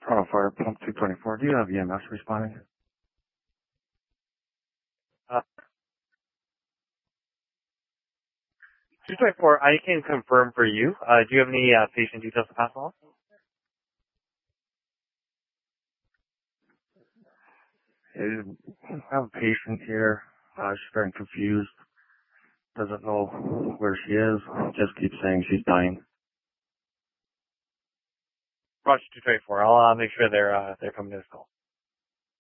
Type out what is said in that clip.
Toronto Fire Pump 224. Do you have EMS responding? Uh, 224, I can confirm for you. Do you have any patient details to pass along? I have a patient here. She's very confused. Doesn't know where she is. Just keeps saying she's dying. Roger 224. I'll make sure they're coming to this call.